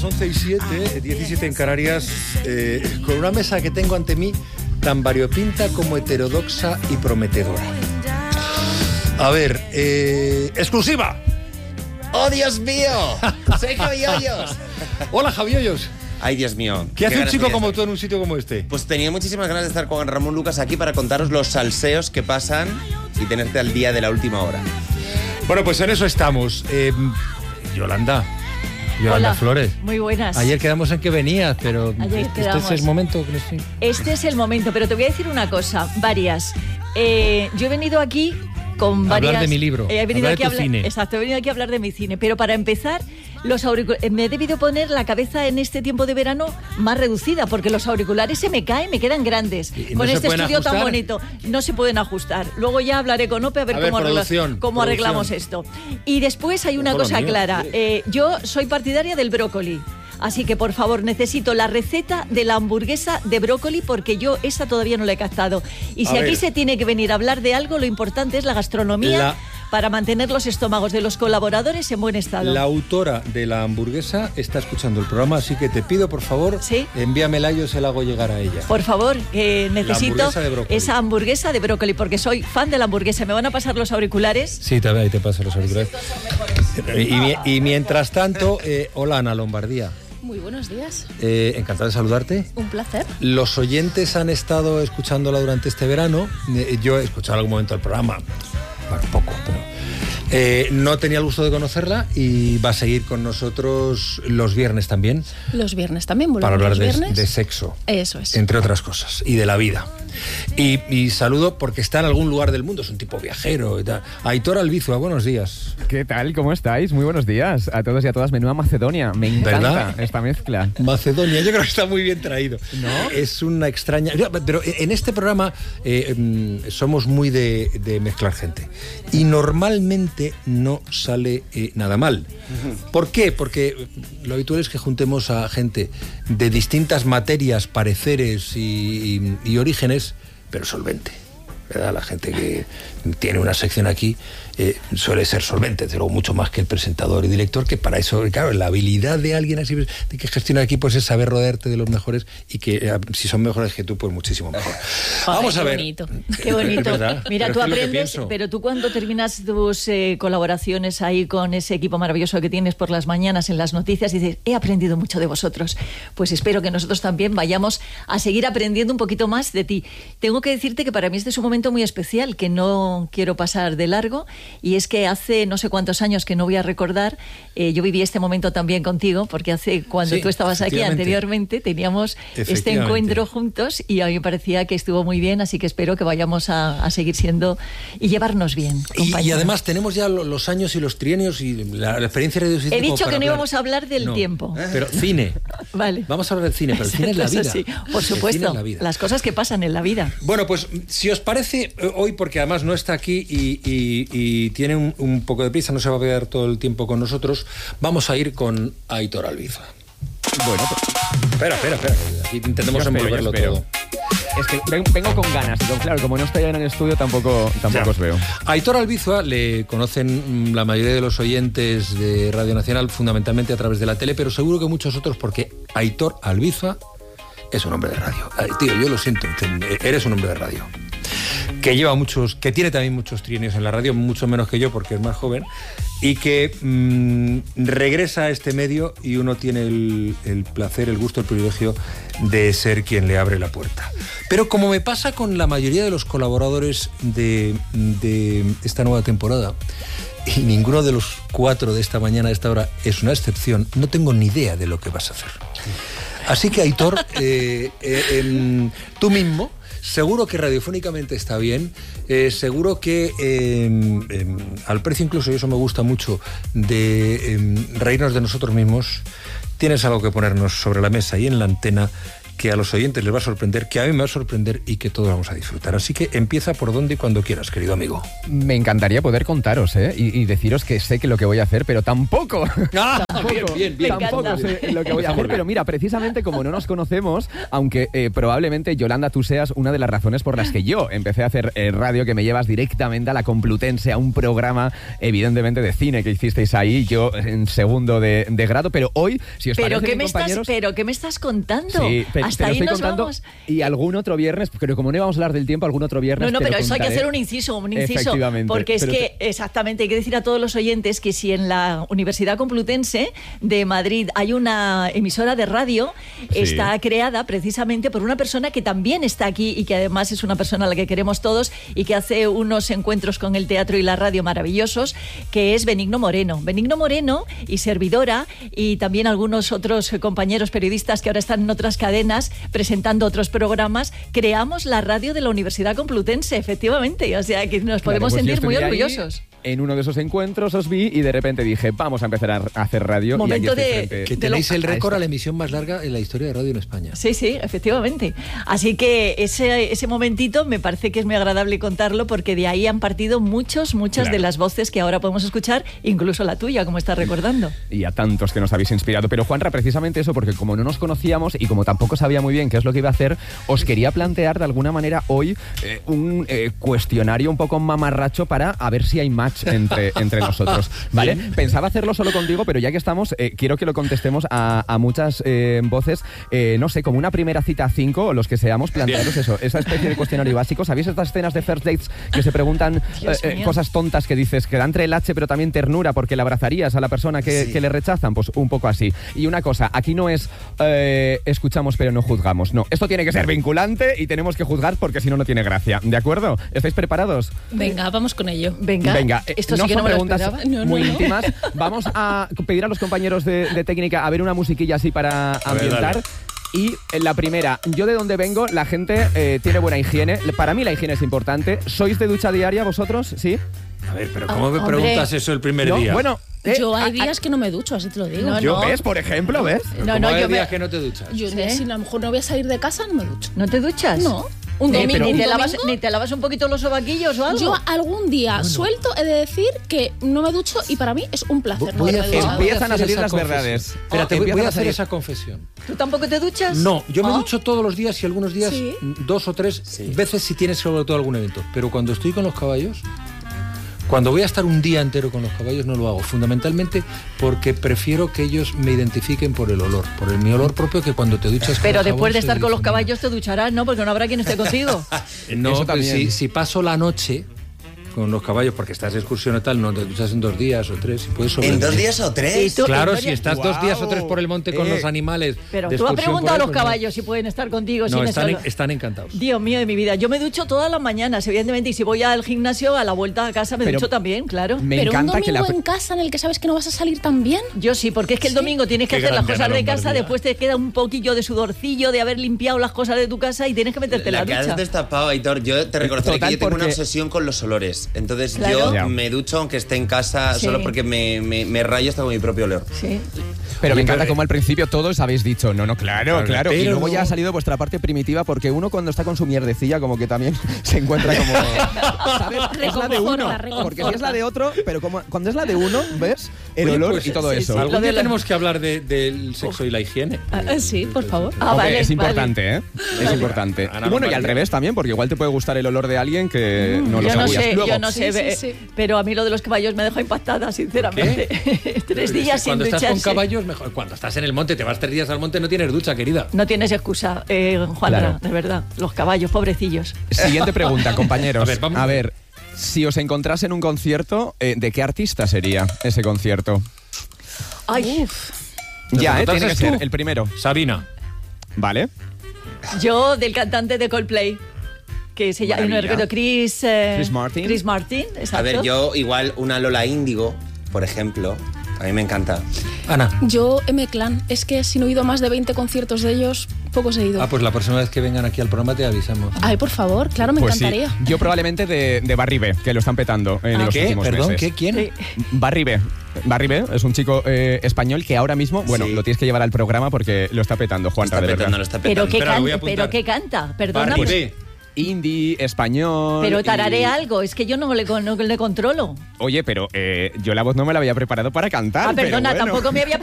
las 11:07, 17 en Canarias, con una mesa que tengo ante mí tan variopinta como heterodoxa y prometedora. A ver, exclusiva. ¡Oh, Dios mío! ¡Soy Javioyos! Hola, Javioyos. Ay, Dios mío. ¿Qué hace un chico como tú en un sitio como este? Pues tenía muchísimas ganas de estar con Ramón Lucas aquí para contaros los salseos que pasan y tenerte al día de la última hora. Bueno, pues en eso estamos. Yolanda Hola, Flores. Muy buenas. Ayer quedamos en que venías, pero este quedamos. es el momento. Este es el momento, pero te voy a decir una cosa, varias. Yo he venido aquí con varias... Hablar de mi libro, he venido hablar aquí de tu cine. Exacto, he venido aquí a hablar de mi cine, pero para empezar, me he debido poner la cabeza en este tiempo de verano más reducida, porque los auriculares se me caen, me quedan grandes. ¿Y con no este se pueden estudio tan ajustar? bonito, no se pueden ajustar. Luego ya hablaré con Ope a ver cómo arreglamos esto. Y después hay una cosa clara. Yo soy partidaria del brócoli. Así que, por favor, necesito la receta de la hamburguesa de brócoli porque yo esa todavía no la he captado. Y si aquí se tiene que venir a hablar de algo, lo importante es la gastronomía para mantener los estómagos de los colaboradores en buen estado. La autora de la hamburguesa está escuchando el programa, así que te pido, por favor, envíamela y yo se la hago llegar a ella. Por favor, necesito esa hamburguesa de brócoli porque soy fan de la hamburguesa. ¿Me van a pasar los auriculares? Sí, ahí te paso los auriculares. Y mientras tanto, hola Ana Lombardía. Muy buenos días. Encantado de saludarte. Un placer. Los oyentes han estado escuchándola durante este verano. Yo he escuchado en algún momento el programa. Bueno, poco, pero... no tenía el gusto de conocerla y va a seguir con nosotros los viernes también. Los viernes también, para hablar de sexo. Eso es. Entre otras cosas. Y de la vida. Y saludo porque está en algún lugar del mundo, es un tipo viajero y tal. Aitor Albizua, buenos días. ¿Qué tal? ¿Cómo estáis? Muy buenos días a todos y a todas. Menuda Macedonia, me encanta. ¿Verdad? Esta mezcla. Macedonia, yo creo que está muy bien traído. ¿No? Es una extraña... Pero en este programa somos muy de mezclar gente. Y normalmente no sale nada mal. ¿Por qué? Porque lo habitual es que juntemos a gente de distintas materias, pareceres y orígenes, pero solvente, ¿verdad? La gente que tiene una sección aquí suele ser solvente, desde luego mucho más que el presentador y director, que para eso, claro, la habilidad de alguien así de que gestiona equipos es saber rodearte de los mejores y que si son mejores que tú, pues muchísimo mejor. Vamos a ver. Bonito. Qué bonito. Mira, pero tú es lo que aprendes, pienso. pero tú cuando terminas tus colaboraciones ahí con ese equipo maravilloso que tienes por las mañanas en las noticias, dices, he aprendido mucho de vosotros. Pues espero que nosotros también vayamos a seguir aprendiendo un poquito más de ti. Tengo que decirte que para mí este es un momento muy especial, que no quiero pasar de largo, y es que hace no sé cuántos años que no voy a recordar, yo viví este momento también contigo, porque cuando tú estabas aquí anteriormente teníamos este encuentro juntos y a mí me parecía que estuvo muy bien, así que espero que vayamos a seguir siendo y llevarnos bien. Y además tenemos ya los años y los trienios y la experiencia radiofónica. He dicho que no íbamos a hablar del tiempo. Pero cine. Vale. Vamos a hablar del cine, pero el cine es la vida. Sí, por supuesto. Las cosas que pasan en la vida. Bueno, pues si os parece, hoy, porque además no está aquí y tiene un poco de prisa, no se va a quedar todo el tiempo con nosotros, vamos a ir con Aitor Albizua. Bueno, pues... Espera. Aquí intentemos envolverlo todo. Es que vengo con ganas, pero claro, como no estoy en el estudio, tampoco os veo. Aitor Albizua le conocen la mayoría de los oyentes de Radio Nacional, fundamentalmente a través de la tele, pero seguro que muchos otros, porque Aitor Albizua es un hombre de radio. Tío, yo lo siento, eres un hombre de radio. Que tiene también muchos trienios en la radio, mucho menos que yo porque es más joven, y que regresa a este medio y uno tiene el placer, el gusto, el privilegio de ser quien le abre la puerta. Pero como me pasa con la mayoría de los colaboradores de esta nueva temporada, y ninguno de los 4 de esta mañana, de esta hora, es una excepción, no tengo ni idea de lo que vas a hacer. Así que, Aitor, tú mismo, seguro que radiofónicamente está bien, seguro que al precio incluso, y eso me gusta mucho, de reírnos de nosotros mismos, tienes algo que ponernos sobre la mesa y en la antena que a los oyentes les va a sorprender, que a mí me va a sorprender y que todos vamos a disfrutar. Así que empieza por donde y cuando quieras, querido amigo. Me encantaría poder contaros, y deciros que sé que lo que voy a hacer, pero tampoco. Bien. Tampoco sé lo que voy a hacer, pero mira, precisamente como no nos conocemos, aunque probablemente, Yolanda, tú seas una de las razones por las que yo empecé a hacer radio, que me llevas directamente a la Complutense, a un programa, evidentemente, de cine que hicisteis ahí, yo en segundo de grado, pero hoy, si os parece, compañeros... ¿Pero qué me estás contando? Sí, hasta ahí estoy nos contando, vamos. Y algún otro viernes, pero como no íbamos a hablar del tiempo, algún otro viernes. No, te pero lo eso hay que contaré. hacer un inciso, Efectivamente, porque es pero que, exactamente, hay que decir a todos los oyentes que si en la Universidad Complutense de Madrid hay una emisora de radio, Sí. está creada precisamente por una persona que también está aquí y que además es una persona a la que queremos todos y que hace unos encuentros con el teatro y la radio maravillosos, que es Benigno Moreno. Benigno Moreno y servidora, y también algunos otros compañeros periodistas que ahora están en otras cadenas presentando otros programas, creamos la radio de la Universidad Complutense, efectivamente. O sea, que nos podemos Claro, pues yo sentir muy estuve ahí, orgullosos. En uno de esos encuentros os vi y de repente dije, vamos a empezar a hacer radio. Momento y aquí estoy de- frente Que de tenéis lo- el récord a la emisión más larga en la historia de radio en España. Sí, efectivamente. Así que ese momentito me parece que es muy agradable contarlo, porque de ahí han partido muchas Claro. de las voces que ahora podemos escuchar, incluso la tuya, como estás recordando. Y a tantos que nos habéis inspirado. Pero Juanra, precisamente eso, porque como no nos conocíamos y como tampoco sabía muy bien qué es lo que iba a hacer, os quería plantear de alguna manera hoy un cuestionario un poco mamarracho para a ver si hay match entre nosotros, ¿vale? Pensaba hacerlo solo contigo, pero ya que estamos, quiero que lo contestemos a muchas voces, no sé, como una primera cita a 5, o los que seamos, plantearos eso, esa especie de cuestionario básico. ¿Sabéis estas escenas de first dates que se preguntan Dios mío. cosas tontas que dices, que da entre el H pero también ternura porque le abrazarías a la persona que le rechazan? Pues un poco así. Y una cosa, aquí no es escuchamos pero no juzgamos, no. Esto tiene que ser vinculante y tenemos que juzgar porque si no, no tiene gracia. ¿De acuerdo? ¿Estáis preparados? Venga, vamos con ello. Venga, esto sí no que son no me lo preguntas esperaba. No, muy no. íntimas. Vamos a pedir a los compañeros de técnica a ver una musiquilla así para ambientar. dale. Y en la primera, yo de donde vengo, la gente tiene buena higiene. Para mí la higiene es importante. ¿Sois de ducha diaria vosotros? ¿Sí? A ver, pero ¿cómo me Hombre. preguntas eso el primer ¿No? día? Bueno, Yo hay días que no me ducho, así te lo digo. No, yo no. ves, por ejemplo, ¿ves? No, ¿Cómo hay yo días que no te duchas? Yo ¿Sí? si a lo mejor no voy a salir de casa, no me ducho. ¿No te duchas? No. Un domingo. pero- ¿Ni un te lavas, domingo, ni te lavas un poquito los sobaquillos o algo? Yo algún día suelto he de decir que no me ducho y para mí es un placer no Voy a haberme hacer- duchado. voy Empiezan a hacer salir esa las confesión. verdades. Espérate, voy Empiezan a a hacer salir. esa confesión. ¿Tú tampoco te duchas? No, yo me ¿Ah? ducho todos los días y algunos días Sí. 2 o 3 veces si tienes sobre todo algún evento. Pero cuando estoy con los caballos, cuando voy a estar un día entero con los caballos no lo hago. Fundamentalmente porque prefiero que ellos me identifiquen por el olor, por mi olor propio, que cuando te duchas con Pero el después de jabón estar se con los difumina. caballos te ducharás, ¿no? Porque no habrá quien esté contigo. No, Eso pues también. si paso la noche con los caballos, porque estás de excursión y tal, no te duchas en 2 días o 3, si puedes ¿En sobrevivir. 2 días o Y 3? tú- Claro, Victoria- si estás 2 días o 3 por el monte con los animales. Pero de tú has excursión preguntado por a ahí, los pues no. caballos si pueden estar contigo No, sin están, eso. están encantados. Dios mío de mi vida. Yo me ducho todas las mañanas, evidentemente, y si voy al gimnasio, a la vuelta a casa me Pero- ducho también, claro. Me Pero un encanta domingo que la... en casa en el que sabes que no vas a salir tan bien. Yo sí, porque es que el domingo tienes que Qué hacer las grande, cosas Ana de casa, Lombardía. después te queda un poquillo de sudorcillo de haber limpiado las cosas de tu casa y tienes que meterte en La la que has ducha. destapado, Aitor, yo te reconoceré Total, que yo tengo una porque- obsesión con los olores. Entonces Claro. yo Ya. me ducho aunque esté en casa Sí. solo porque me rayo hasta con mi propio olor. Sí. Pero me Oye, encanta pero- como al principio todos habéis dicho, no, claro. Claro, Y pero luego ya no. ha salido vuestra parte primitiva, porque uno cuando está con su mierdecilla como que también se encuentra como... ¿Sabes? Es la de uno. Reconforta. Porque si es la de otro, pero como cuando es la de uno, ¿ves? El Oye, olor pues, y todo sí, eso. sí. Algún Lo de día la- tenemos que hablar del sexo y la higiene. Sí, por favor. Ah, Hombre, vale, es vale. importante, ¿eh? Es importante. Ana Y bueno, y al Lombardía. revés también, porque igual te puede gustar el olor de alguien que no lo Yo no sabías. sé, Luego, yo no Sí, sé, sí, sí. pero a mí lo de los caballos me deja impactada, sinceramente. 3 días sin Cuando estás con ducharse. caballos, mejor. Cuando estás en el monte, te vas 3 días al monte, no tienes ducha, querida. No tienes excusa, Juanra, Claro. de verdad. Los caballos, pobrecillos. Siguiente pregunta, compañeros. A ver, vamos. A ver, si os encontrase en un concierto, ¿de qué artista sería ese concierto? Ay, Ya, tiene que encontrases ser tú? el primero. Sabina. ¿Vale? yo del cantante de Coldplay, que se llama, no Maravilla. recuerdo, Chris Martin. Chris Martin, exacto. A ver, yo igual una Lola Índigo, por ejemplo, a mí me encanta. Ana. Yo, M-Clan, es que si no he ido a más de 20 conciertos de ellos, Poco seguido. Pues la próxima vez que vengan aquí al programa te avisamos. Ay, por favor, claro, me Pues sí, encantaría. yo probablemente de Barry B, que lo están petando en los ¿Qué? últimos ¿Perdón? meses. ¿Qué? ¿Quién? Barry B. Barry B es un chico español que ahora mismo, bueno, Sí. lo tienes que llevar al programa porque lo está petando, Juanra, Está de petando, verdad. lo está Pero petando. qué, Espera, lo voy a pero apuntar. qué canta, perdona. Barry pues- B. Indie, español. Pero tararé y- algo, es que yo no le controlo. Oye, pero yo la voz no me la había preparado para cantar. pero Perdona, bueno. tampoco me había